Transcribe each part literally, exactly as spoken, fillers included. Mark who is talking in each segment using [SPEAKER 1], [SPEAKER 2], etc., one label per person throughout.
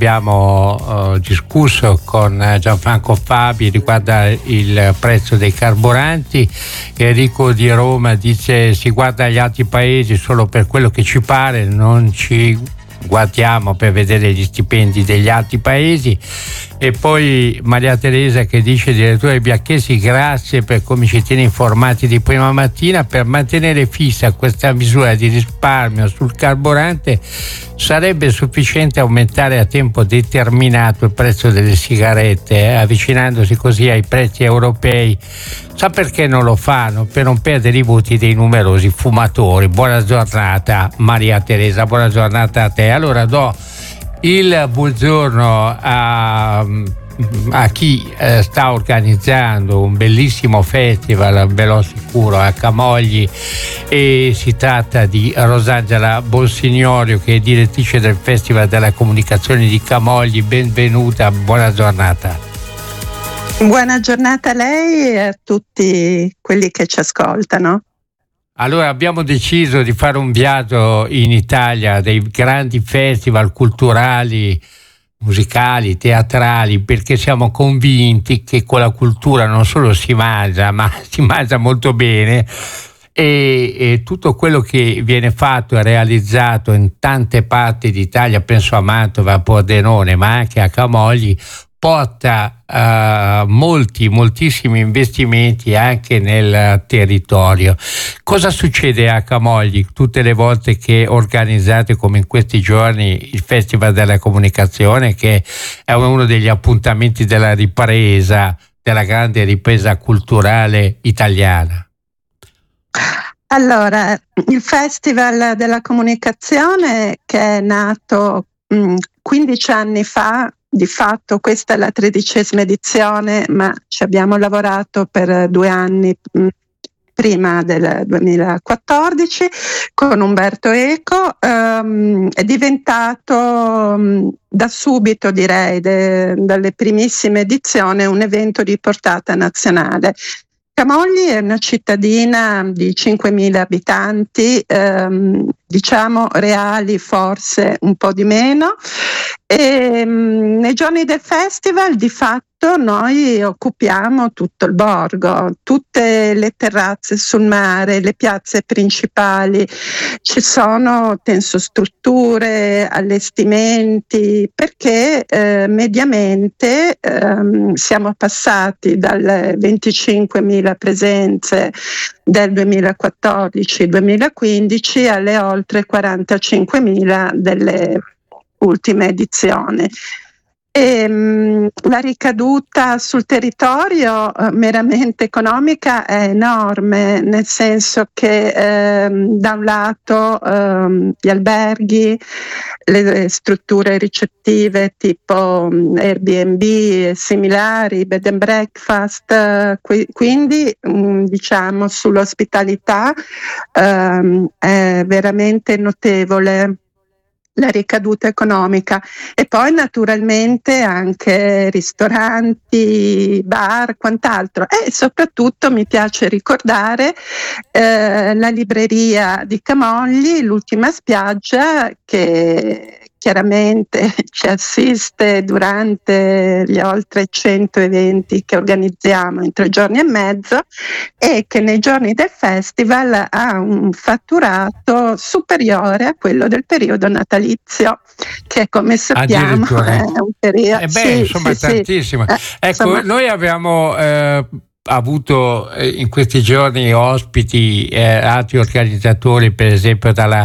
[SPEAKER 1] abbiamo uh, discusso con Gianfranco Fabi riguarda il prezzo dei carburanti. Enrico di Roma dice: si guarda gli altri paesi solo per quello che ci pare, non ci guardiamo per vedere gli stipendi degli altri paesi. E poi Maria Teresa che dice: direttore Bianchessi, grazie per come ci tiene informati di prima mattina. Per mantenere fissa questa misura di risparmio sul carburante sarebbe sufficiente aumentare a tempo determinato il prezzo delle sigarette, eh, avvicinandosi così ai prezzi europei. Sa perché non lo fanno? Per non perdere i voti dei numerosi fumatori. Buona giornata Maria Teresa, buona giornata a te. Allora do il buongiorno a, a chi eh, sta organizzando un bellissimo festival, ve lo assicuro, a Camogli, e si tratta di Rosangela Bonsignorio, che è direttrice del Festival della Comunicazione di Camogli. Benvenuta, buona giornata.
[SPEAKER 2] Buona giornata a lei e a tutti quelli che ci ascoltano.
[SPEAKER 1] Allora, abbiamo deciso di fare un viaggio in Italia, dei grandi festival culturali, musicali, teatrali, perché siamo convinti che con la cultura non solo si mangia, ma si mangia molto bene, e, e tutto quello che viene fatto e realizzato in tante parti d'Italia, penso a Mantova, a Pordenone, ma anche a Camogli, porta uh, molti, moltissimi investimenti anche nel territorio. Cosa succede a Camogli tutte le volte che organizzate, come in questi giorni, il Festival della Comunicazione, che è uno degli appuntamenti della ripresa, della grande ripresa culturale italiana?
[SPEAKER 2] Allora, il Festival della Comunicazione, che è nato mh, quindici anni fa, di fatto questa è la tredicesima edizione, ma ci abbiamo lavorato per due anni mh, prima del duemilaquattordici con Umberto Eco. Um, è diventato um, da subito, direi, de, dalle primissime edizioni, un evento di portata nazionale. Camogli è una cittadina di cinquemila abitanti, ehm, diciamo reali forse un po' di meno, e mh, nei giorni del festival di fatto noi occupiamo tutto il borgo, tutte le terrazze sul mare, le piazze principali, ci sono tensostrutture, allestimenti, perché eh, mediamente ehm, siamo passati dalle venticinquemila presenze del duemilaquattordici duemilaquindici alle oltre quarantacinquemila delle ultime edizioni. E, mh, la ricaduta sul territorio eh, meramente economica è enorme, nel senso che ehm, da un lato ehm, gli alberghi, le, le strutture ricettive tipo mh, Airbnb e similari, bed and breakfast, eh, qui, quindi mh, diciamo sull'ospitalità ehm, è veramente notevole la ricaduta economica, e poi naturalmente anche ristoranti, bar, quant'altro. E soprattutto mi piace ricordare eh, la libreria di Camogli, l'ultima spiaggia, che chiaramente ci assiste durante gli oltre cento eventi che organizziamo in tre giorni e mezzo, e che nei giorni del festival ha un fatturato superiore a quello del periodo natalizio, che come sappiamo è un periodo...
[SPEAKER 1] Eh beh,
[SPEAKER 2] sì,
[SPEAKER 1] insomma,
[SPEAKER 2] sì,
[SPEAKER 1] tantissimo.
[SPEAKER 2] sì. Eh,
[SPEAKER 1] ecco,
[SPEAKER 2] insomma...
[SPEAKER 1] noi abbiamo... Eh, avuto eh, in questi giorni ospiti, eh, altri organizzatori, per esempio dalla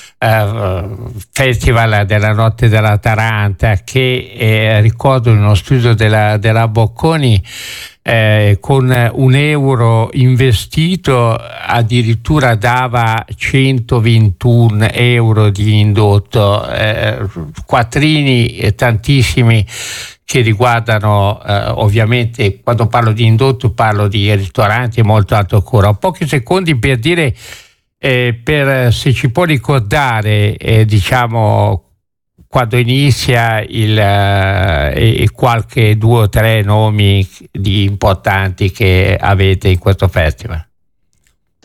[SPEAKER 1] Uh, Festival della Notte della Taranta, che eh, ricordo in uno studio della, della Bocconi, eh, con un euro investito addirittura dava centoventuno euro di indotto, eh, quattrini eh, tantissimi che riguardano eh, ovviamente, quando parlo di indotto parlo di ristoranti e molto alto ancora. Pochi secondi per dire Eh, per se ci può ricordare eh, diciamo quando inizia il eh, e qualche due o tre nomi di importanti che avete in questo festival.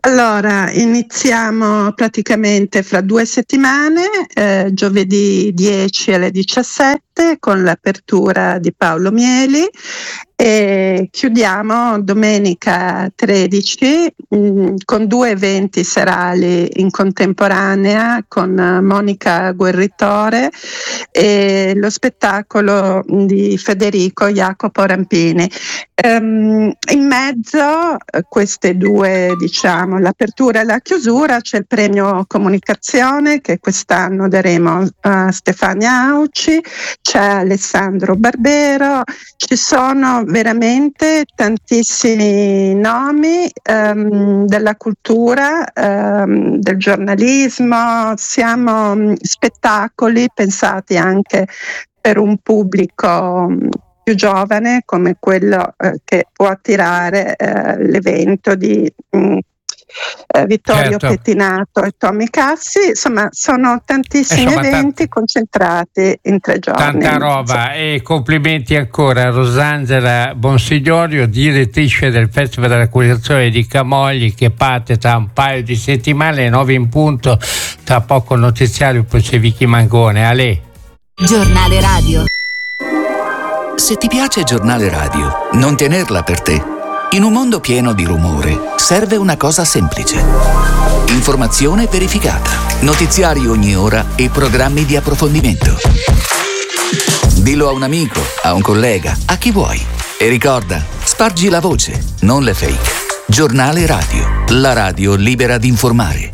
[SPEAKER 2] Allora, iniziamo praticamente fra due settimane, eh, giovedì dieci alle diciassette, con l'apertura di Paolo Mieli, e chiudiamo domenica tredici mh, con due eventi serali in contemporanea con Monica Guerritore e lo spettacolo di Federico Jacopo Rampini. Um, in mezzo queste due, diciamo, l'apertura e la chiusura, c'è il premio comunicazione che quest'anno daremo a Stefania Auci, c'è Alessandro Barbero, ci sono veramente tantissimi nomi um, della cultura, um, del giornalismo, siamo um, spettacoli pensati anche per un pubblico um, più giovane, come quello eh, che può attirare eh, l'evento di mh, eh, Vittorio
[SPEAKER 1] certo.
[SPEAKER 2] Pettinato e Tommy Cassi. Insomma, sono tantissimi Insomma, eventi tanti, concentrati in tre giorni.
[SPEAKER 1] Tanta roba, e complimenti ancora a Rosangela Bonsigliorio, direttrice del Festival della Comunicazione di Camogli, che parte tra un paio di settimane, nove in punto, tra poco il notiziario, poi c'è Vicky Mangone. A lei.
[SPEAKER 3] Giornale radio.
[SPEAKER 4] Se ti piace Giornale radio, non tenerla per te. In un mondo pieno di rumore, serve una cosa semplice. Informazione verificata, notiziari ogni ora e programmi di approfondimento. Dillo a un amico, a un collega, a chi vuoi. E ricorda, spargi la voce, non le fake. Giornale radio, la radio libera di informare.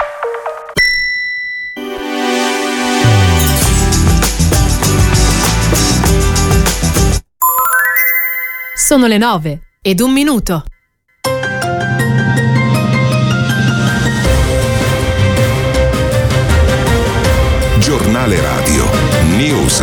[SPEAKER 3] Sono le nove ed un minuto.
[SPEAKER 5] Giornale radio. News.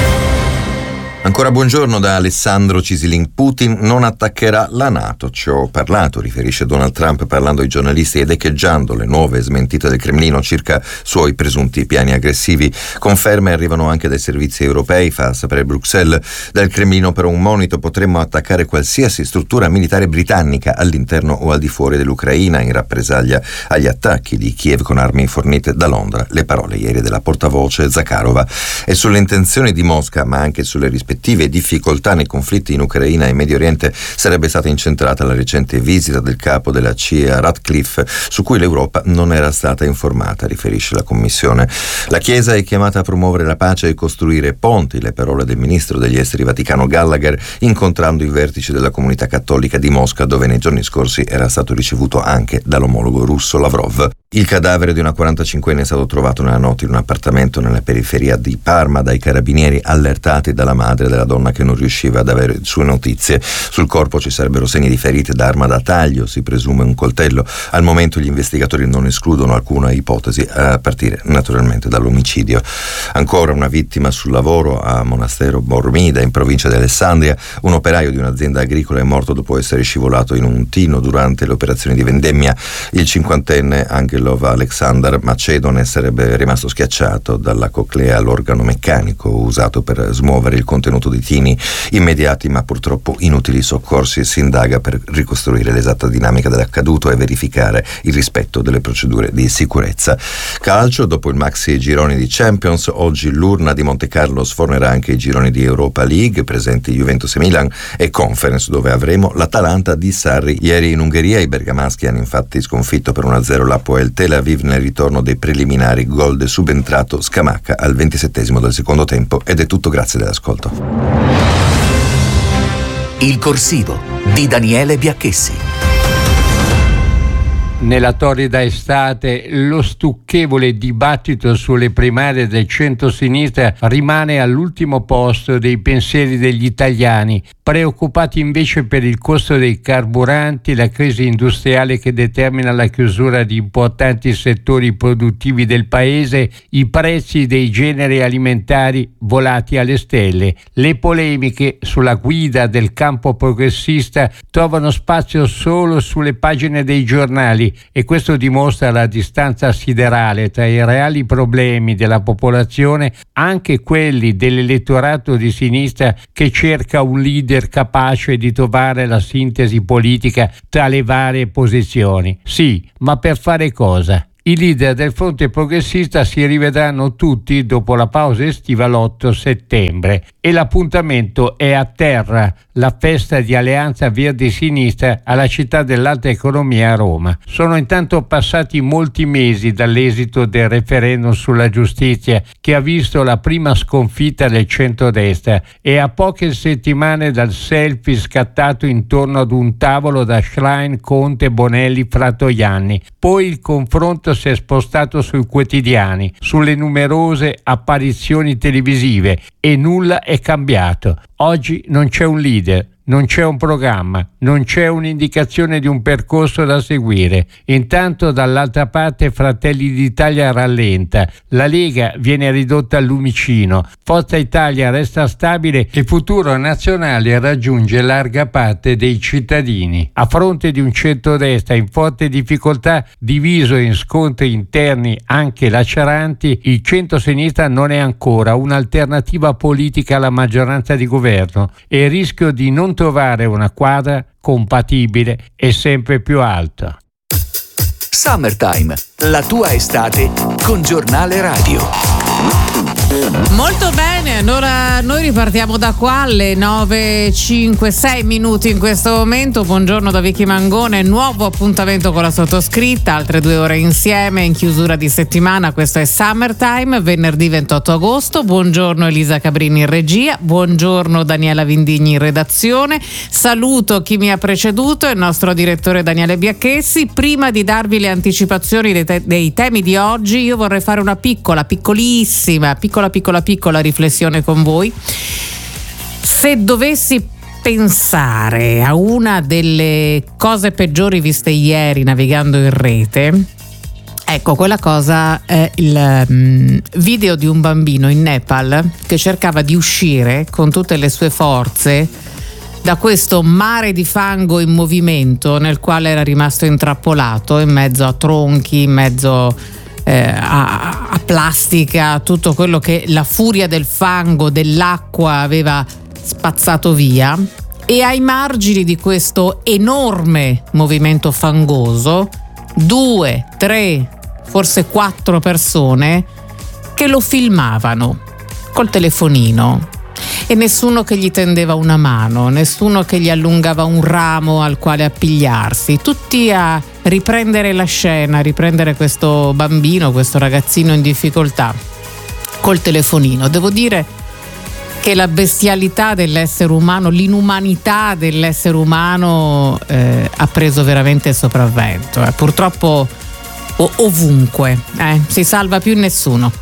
[SPEAKER 5] Ancora buongiorno da Alessandro Cisilin. Putin non attaccherà la NATO. Ci ho parlato, riferisce Donald Trump parlando ai giornalisti ed echeggiando le nuove smentite del Cremlino circa suoi presunti piani aggressivi. Conferme arrivano anche dai servizi europei, fa sapere Bruxelles. Dal Cremlino però un monito: potremmo attaccare qualsiasi struttura militare britannica all'interno o al di fuori dell'Ucraina in rappresaglia agli attacchi di Kiev con armi fornite da Londra. Le parole ieri della portavoce Zakharova. E sulle intenzioni di Mosca, ma anche sulle rispettive difficoltà nei conflitti in Ucraina e Medio Oriente, sarebbe stata incentrata la recente visita del capo della C I A Ratcliffe, su cui l'Europa non era stata informata, riferisce la Commissione. La Chiesa è chiamata a promuovere la pace e costruire ponti, le parole del ministro degli esteri Vaticano Gallagher, incontrando i vertici della comunità cattolica di Mosca, dove nei giorni scorsi era stato ricevuto anche dall'omologo russo Lavrov. Il cadavere di una quarantacinquenne è stato trovato nella notte in un appartamento nella periferia di Parma dai carabinieri, allertati dalla madre della donna che non riusciva ad avere sue notizie. Sul corpo ci sarebbero segni di ferite da arma da taglio, si presume un coltello. Al momento gli investigatori non escludono alcuna ipotesi, a partire naturalmente dall'omicidio. Ancora una vittima sul lavoro a Monastero Bormida, in provincia di Alessandria. Un operaio di un'azienda agricola è morto dopo essere scivolato in un tino durante le operazioni di vendemmia. Il cinquantenne anche Lova Alexander Macedone sarebbe rimasto schiacciato dalla coclea, l'organo meccanico usato per smuovere il contenuto di tini. Immediati ma purtroppo inutili soccorsi. Si indaga per ricostruire l'esatta dinamica dell'accaduto e verificare il rispetto delle procedure di sicurezza. Calcio, dopo il maxi gironi di Champions, oggi l'urna di Monte Carlo sfornerà anche i gironi di Europa League, presenti Juventus e Milan, e Conference, dove avremo l'Atalanta di Sarri. Ieri in Ungheria i bergamaschi hanno infatti sconfitto per uno a zero l'Apoel Tel Aviv nel ritorno dei preliminari, gol del subentrato Scamacca al ventisettesimo del secondo tempo. Ed è tutto, grazie dell'ascolto.
[SPEAKER 4] Il corsivo di Daniele Biacchessi.
[SPEAKER 1] Nella torrida estate lo stucchevole dibattito sulle primarie del centro-sinistra rimane all'ultimo posto dei pensieri degli italiani, preoccupati invece per il costo dei carburanti, la crisi industriale che determina la chiusura di importanti settori produttivi del paese, i prezzi dei generi alimentari volati alle stelle. Le polemiche sulla guida del campo progressista trovano spazio solo sulle pagine dei giornali, nazionali, e questo dimostra la distanza siderale tra i reali problemi della popolazione, anche quelli dell'elettorato di sinistra che cerca un leader capace di trovare la sintesi politica tra le varie posizioni. Sì, ma per fare cosa? I leader del fronte progressista si rivedranno tutti dopo la pausa estiva l'otto settembre e l'appuntamento è a Terra, la festa di Alleanza Verdi Sinistra alla città dell'alta economia a Roma. Sono intanto passati molti mesi dall'esito del referendum sulla giustizia, che ha visto la prima sconfitta del centrodestra, e a poche settimane dal selfie scattato intorno ad un tavolo da Schlein, Conte, Bonelli, Fratoianni. Poi il confronto si è spostato sui quotidiani, sulle numerose apparizioni televisive, e nulla è cambiato. Oggi non c'è un leader, non c'è un programma, non c'è un'indicazione di un percorso da seguire. Intanto dall'altra parte Fratelli d'Italia rallenta, la Lega viene ridotta al lumicino, Forza Italia resta stabile e Futuro Nazionale raggiunge larga parte dei cittadini. A fronte di un centrodestra in forte difficoltà, diviso in scontri interni anche laceranti, il centrosinistra non è ancora un'alternativa politica alla maggioranza di governo e il rischio di non trovare una quadra compatibile è sempre più alto.
[SPEAKER 4] Summertime, la tua estate con Giornale Radio.
[SPEAKER 6] Molto bene, allora noi ripartiamo da qua alle nove e cinque sei minuti in questo momento. Buongiorno da Vicky Mangone, nuovo appuntamento con la sottoscritta, altre due ore insieme in chiusura di settimana. Questo è Summertime, venerdì ventotto agosto. Buongiorno Elisa Cabrini in regia, buongiorno Daniela Vindigni in redazione, saluto chi mi ha preceduto, il nostro direttore Daniele Biacchessi. Prima di darvi le anticipazioni dei, te- dei temi di oggi, io vorrei fare una piccola, piccolissima, piccola piccola piccola riflessione con voi. Se dovessi pensare a una delle cose peggiori viste ieri navigando in rete, ecco, quella cosa è il um, video di un bambino in Nepal che cercava di uscire con tutte le sue forze da questo mare di fango in movimento nel quale era rimasto intrappolato in mezzo a tronchi, in mezzo Eh, a, a plastica, tutto quello che la furia del fango, dell'acqua aveva spazzato via, e ai margini di questo enorme movimento fangoso due, tre, forse quattro persone che lo filmavano col telefonino, e nessuno che gli tendeva una mano, nessuno che gli allungava un ramo al quale appigliarsi, tutti a riprendere la scena, a riprendere questo bambino, questo ragazzino in difficoltà col telefonino. Devo dire che la bestialità dell'essere umano, l'inumanità dell'essere umano eh, ha preso veramente il sopravvento, eh. purtroppo o- ovunque, eh, si salva più nessuno.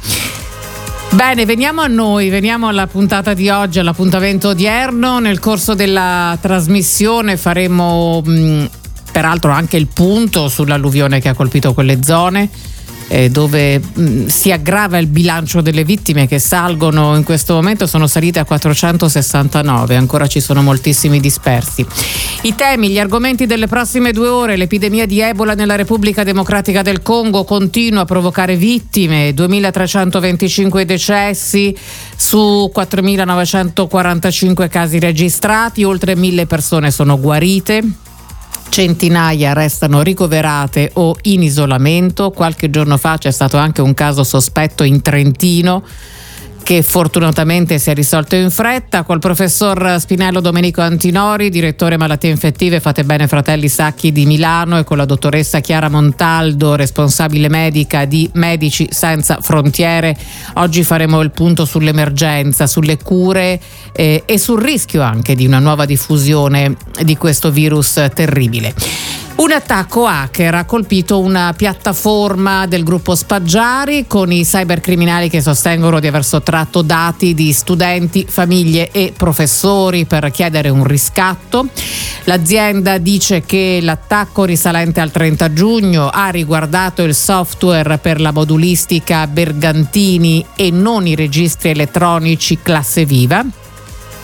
[SPEAKER 6] Bene, veniamo a noi, veniamo alla puntata di oggi, all'appuntamento odierno. Nel corso della trasmissione faremo mh, peraltro anche il punto sull'alluvione che ha colpito quelle zone, eh, dove mh, si aggrava il bilancio delle vittime, che salgono in questo momento, sono salite a quattrocentosessantanove, ancora ci sono moltissimi dispersi. I temi, gli argomenti delle prossime due ore: l'epidemia di Ebola nella Repubblica Democratica del Congo continua a provocare vittime, duemilatrecentoventicinque decessi su quattromilanovecentoquarantacinque casi registrati, oltre mille persone sono guarite, centinaia restano ricoverate o in isolamento. Qualche giorno fa c'è stato anche un caso sospetto in Trentino che fortunatamente si è risolto in fretta. Col professor Spinello Domenico Antinori, direttore malattie infettive Fate Bene Fratelli Sacchi di Milano, e con la dottoressa Chiara Montaldo, responsabile medica di Medici Senza Frontiere, oggi faremo il punto sull'emergenza, sulle cure eh, e sul rischio anche di una nuova diffusione di questo virus terribile. Un attacco hacker ha colpito una piattaforma del gruppo Spaggiari, con i cybercriminali che sostengono di aver sottratto dati di studenti, famiglie e professori per chiedere un riscatto. L'azienda dice che l'attacco, risalente al trenta giugno, ha riguardato il software per la modulistica Bergantini e non i registri elettronici classe viva.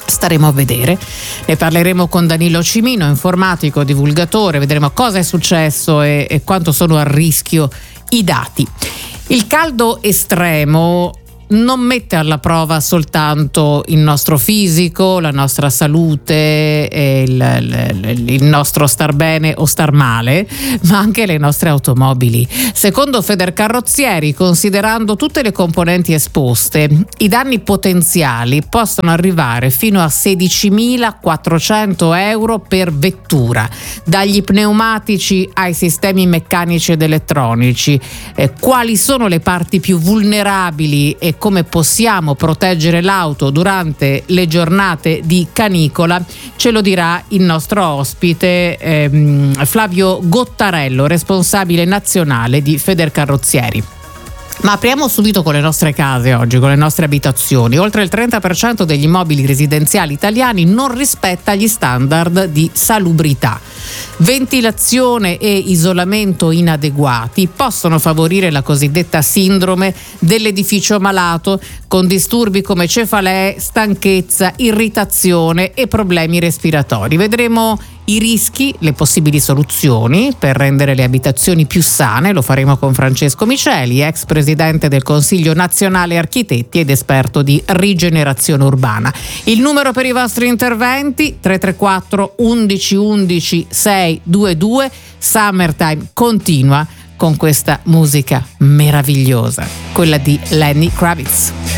[SPEAKER 6] Staremo a vedere, ne parleremo con Danilo Cimino, informatico, divulgatore, vedremo cosa è successo e, e quanto sono a rischio i dati. Il caldo estremo non mette alla prova soltanto il nostro fisico, la nostra salute, il, il, il nostro star bene o star male, ma anche le nostre automobili. Secondo Federcarrozzieri, considerando tutte le componenti esposte, i danni potenziali possono arrivare fino a sedicimilaquattrocento euro per vettura, dagli pneumatici ai sistemi meccanici ed elettronici. Eh, quali sono le parti più vulnerabili e come possiamo proteggere l'auto durante le giornate di canicola, ce lo dirà il nostro ospite ehm, Flavio Gottarello, responsabile nazionale di Federcarrozzieri. Ma apriamo subito con le nostre case oggi, con le nostre abitazioni. Oltre il trenta per cento degli immobili residenziali italiani non rispetta gli standard di salubrità. Ventilazione e isolamento inadeguati possono favorire la cosiddetta sindrome dell'edificio malato, con disturbi come cefalee, stanchezza, irritazione e problemi respiratori. Vedremo i rischi, le possibili soluzioni per rendere le abitazioni più sane. Lo faremo con Francesco Miceli, ex presidente del Consiglio Nazionale Architetti ed esperto di rigenerazione urbana. Il numero per i vostri interventi tre tre quattro undici undici seicentoventidue. Summertime continua con questa musica meravigliosa, quella di Lenny Kravitz.